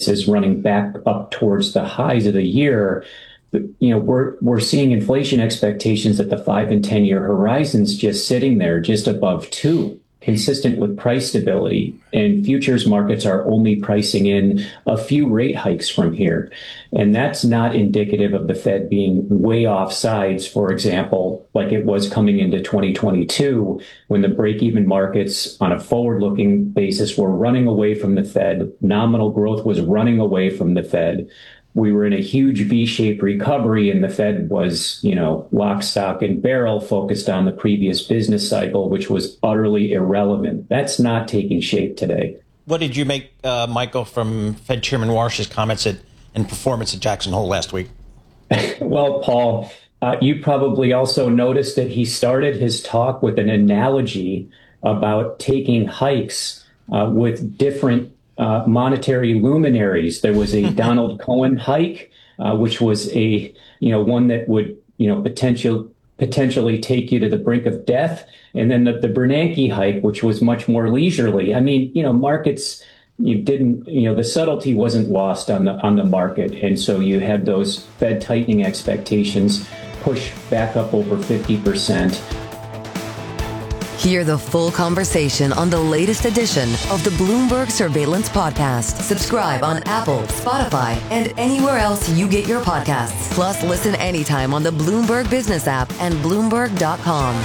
prices running back up towards the highs of the year, we're seeing inflation expectations at the 5 and 10-year horizons just sitting there, just above 2, consistent with price stability. And futures markets are only pricing in a few rate hikes from here. And that's not indicative of the Fed being way off sides, for example, like it was coming into 2022, when the break-even markets on a forward-looking basis were running away from the Fed. Nominal growth was running away from the Fed. We were in a huge V-shaped recovery, and the Fed was, lock, stock, and barrel focused on the previous business cycle, which was utterly irrelevant. That's not taking shape today. What did you make, Michael, from Fed Chairman Warsh's comments and performance at Jackson Hole last week? Well, Paul, you probably also noticed that he started his talk with an analogy about taking hikes with different monetary luminaries. There was a Donald Cohen hike, which was a one that would potentially take you to the brink of death, and then the Bernanke hike, which was much more leisurely. I mean, markets, the subtlety wasn't lost on the market, and so you had those Fed tightening expectations push back up over 50%. Hear the full conversation on the latest edition of the Bloomberg Surveillance Podcast. Subscribe on Apple, Spotify, and anywhere else you get your podcasts. Plus, listen anytime on the Bloomberg Business app and Bloomberg.com.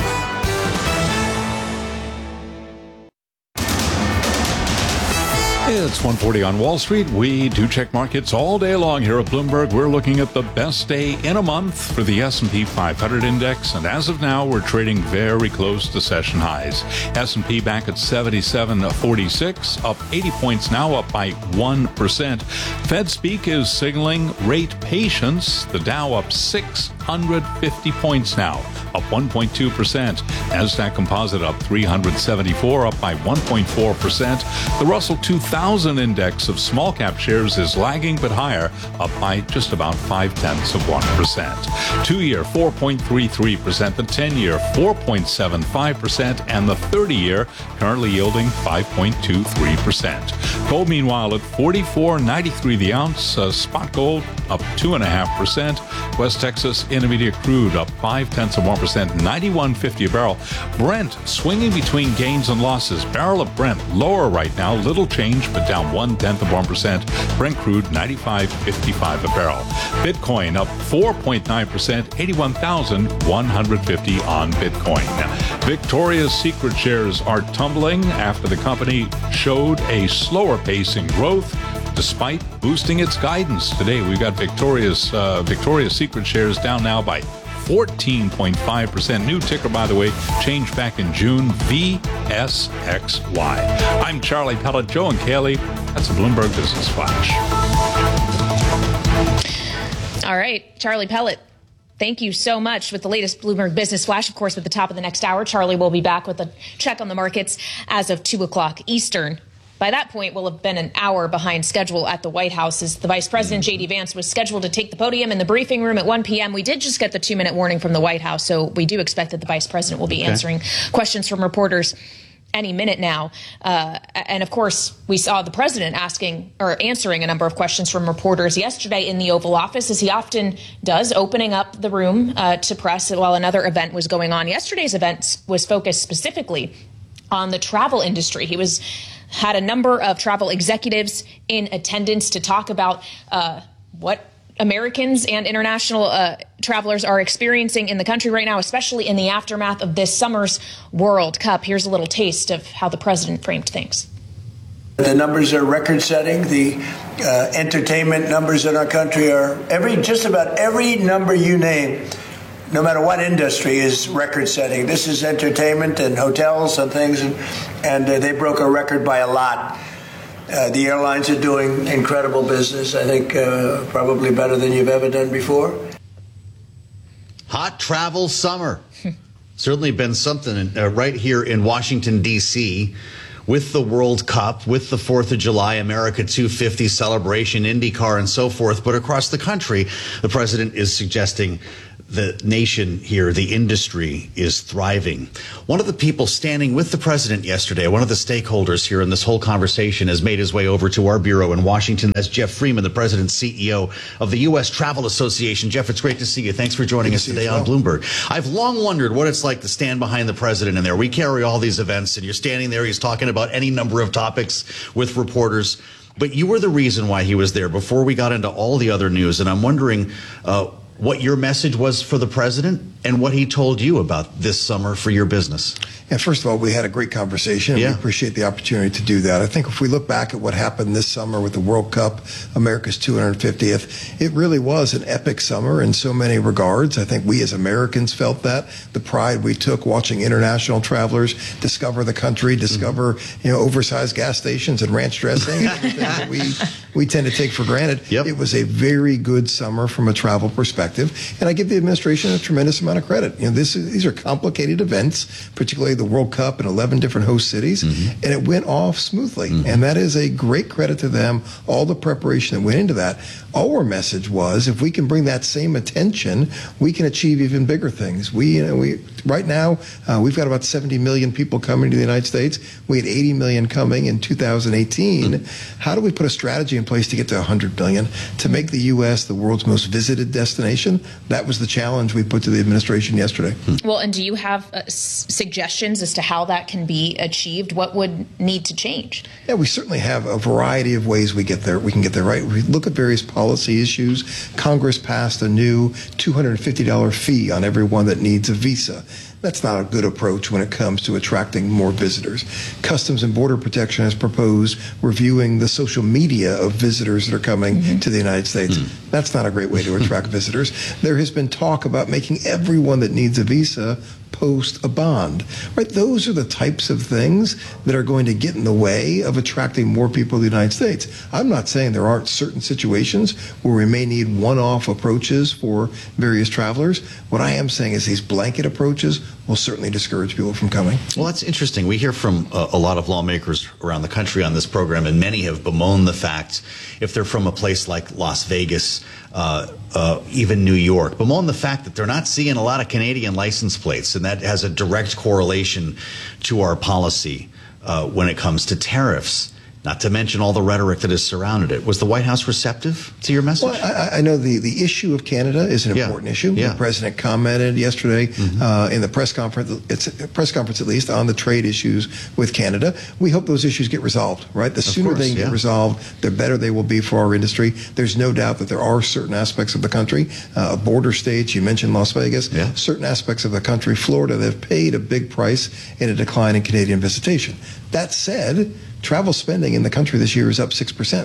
It's 1:40 on Wall Street. We do check markets all day long here at Bloomberg. We're looking at the best day in a month for the S&P 500 index, and as of now, we're trading very close to session highs. S&P back at 77.46, up 80 points now, up by 1%. Fed speak is signaling rate patience. The Dow up 650 points now, up 1.2%. Nasdaq Composite up 374, up by 1.4%. The Russell 2000 index of small cap shares is lagging but higher, up by just about 0.5%. 2-year 4.33%, the 10-year 4.75%, and the 30-year currently yielding 5.23%. Gold, meanwhile, at $44.93 the ounce. Spot gold up 2.5%. West Texas Intermediate crude up 0.5%, $91.50 a barrel. Brent swinging between gains and losses. Barrel of Brent lower right now, little change, but down 0.1%. Brent crude $95.55 a barrel. Bitcoin up 4.9%, 81,150 on Bitcoin. Victoria's Secret shares are tumbling after the company showed a slower pace in growth, despite boosting its guidance. Today, we've got Victoria's Secret shares down now by 14.5%. New ticker, by the way, changed back in June, VSXY. I'm Charlie Pellet, Joe and Kaylee. That's a Bloomberg Business Flash. All right, Charlie Pellet, thank you so much with the latest Bloomberg Business Flash. Of course, at the top of the next hour, Charlie will be back with a check on the markets as of 2 o'clock Eastern. By that point, we'll have been an hour behind schedule at the White House, as the Vice President, J.D. Vance, was scheduled to take the podium in the briefing room at 1 p.m. We did just get the 2-minute warning from the White House, so we do expect that the Vice President will be answering questions from reporters any minute now. And of course, we saw the president answering a number of questions from reporters yesterday in the Oval Office, as he often does, opening up the room to press while another event was going on. Yesterday's event was focused specifically on the travel industry. He had a number of travel executives in attendance to talk about what Americans and international travelers are experiencing in the country right now, especially in the aftermath of this summer's World Cup. Here's a little taste of how the president framed things. The numbers are record-setting. The entertainment numbers in our country are just about every number you name, no matter what industry, is record-setting. This is entertainment and hotels and things, and they broke a record by a lot. The airlines are doing incredible business, I think probably better than you've ever done before. Hot travel summer. Certainly been something right here in Washington, D.C., with the World Cup, with the 4th of July, America 250 celebration, IndyCar, and so forth. But across the country, the president is suggesting the nation here, the industry is thriving. One of the people standing with the president yesterday, one of the stakeholders here in this whole conversation, has made his way over to our bureau in Washington. That's Jeff Freeman, the president's CEO of the U.S. Travel Association. Jeff, it's great to see you. Thanks for joining us today on Bloomberg. I've long wondered what it's like to stand behind the president in there. We carry all these events, and you're standing there. He's talking about any number of topics with reporters. But you were the reason why he was there before we got into all the other news. And I'm wondering what your message was for the president and what he told you about this summer for your business. And first of all, we had a great conversation. Yeah. We appreciate the opportunity to do that. I think if we look back at what happened this summer with the World Cup, America's 250th, it really was an epic summer in so many regards. I think we as Americans felt that. The pride we took watching international travelers discover the country, discover oversized gas stations and ranch dressing, everything that we tend to take for granted. Yep. It was a very good summer from a travel perspective. And I give the administration a tremendous amount of credit. These are complicated events, particularly the World Cup in 11 different host cities, and it went off smoothly. And that is a great credit to them, all the preparation that went into that. Our message was, if we can bring that same attention, we can achieve even bigger things. We right now, we've got about 70 million people coming to the United States. We had 80 million coming in 2018. How do we put a strategy in place to get to 100 million, to make the U.S. the world's most visited destination? That was the challenge we put to the administration yesterday. Well, and do you have suggestions as to how that can be achieved? What would need to change? Yeah, we certainly have a variety of ways we can get there, right? We look at various policy issues. Congress passed a new $250 fee on everyone that needs a visa. That's not a good approach when it comes to attracting more visitors. Customs and Border Protection has proposed reviewing the social media of visitors that are coming to the United States. That's not a great way to attract visitors. There has been talk about making everyone that needs a visa post a bond, right? Those are the types of things that are going to get in the way of attracting more people to the United States. I'm not saying there aren't certain situations where we may need one-off approaches for various travelers. What I am saying is these blanket approaches will certainly discourage people from coming. Well, that's interesting. We hear from a lot of lawmakers around the country on this program, and many have bemoaned the fact, if they're from a place like Las Vegas, even New York, bemoan the fact that they're not seeing a lot of Canadian license plates, and that has a direct correlation to our policy when it comes to tariffs. Not to mention all the rhetoric that has surrounded it. Was the White House receptive to your message? Well, I know the issue of Canada is an important issue. The president commented yesterday in the press conference, at least, on the trade issues with Canada. We hope those issues get resolved, right? The sooner they get resolved, the better they will be for our industry. There's no doubt that there are certain aspects of the country, border states, you mentioned Las Vegas, certain aspects of the country, Florida, that have paid a big price in a decline in Canadian visitation. That said, travel spending in the country this year is up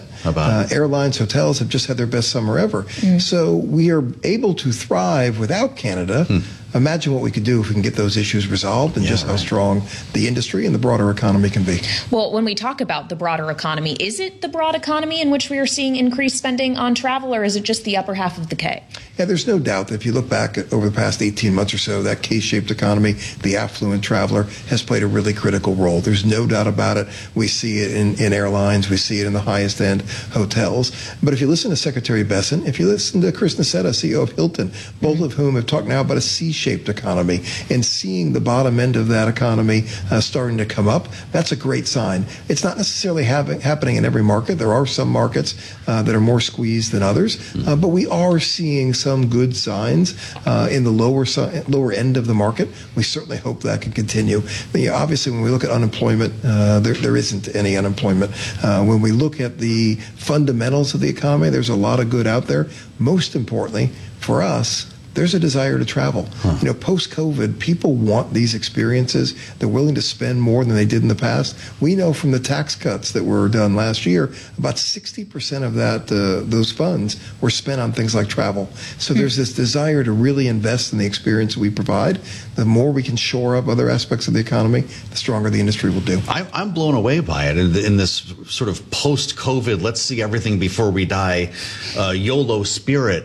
6%. Airlines, hotels have just had their best summer ever. So we are able to thrive without Canada. Imagine what we could do if we can get those issues resolved and how strong the industry and the broader economy can be. Well, when we talk about the broader economy, is it the broad economy in which we are seeing increased spending on travel, or is it just the upper half of the K? Yeah, there's no doubt that if you look back at over the past 18 months or so, that K-shaped economy, the affluent traveler, has played a really critical role. There's no doubt about it. We see it in airlines. We see it in the highest end hotels. But if you listen to Secretary Besson, if you listen to Chris Nassetta, CEO of Hilton, both of whom have talked now about a C-shaped economy, and seeing the bottom end of that economy starting to come up, that's a great sign. It's not necessarily happening in every market. There are some markets that are more squeezed than others, but we are seeing some good signs in the lower end of the market. We certainly hope that can continue. But obviously, when we look at unemployment, there isn't any unemployment. When we look at the fundamentals of the economy, there's a lot of good out there. Most importantly, for us, there's a desire to travel. Post-COVID, people want these experiences. They're willing to spend more than they did in the past. We know from the tax cuts that were done last year, about 60% of those funds were spent on things like travel. So there's this desire to really invest in the experience we provide. The more we can shore up other aspects of the economy, the stronger the industry will do. I'm blown away by it in this sort of post-COVID, let's see everything before we die, YOLO spirit.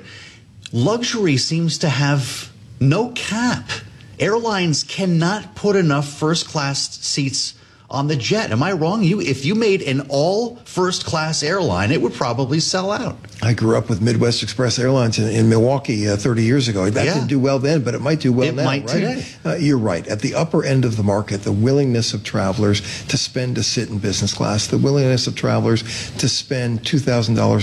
Luxury seems to have no cap. Airlines cannot put enough first-class seats on the jet. Am I wrong? If you made an all first class airline, it would probably sell out. I grew up with Midwest Express Airlines in Milwaukee 30 years ago. That didn't do well then, but it might do well now. It might today. You're right. At the upper end of the market, the willingness of travelers to spend to sit in business class, the willingness of travelers to spend $2,000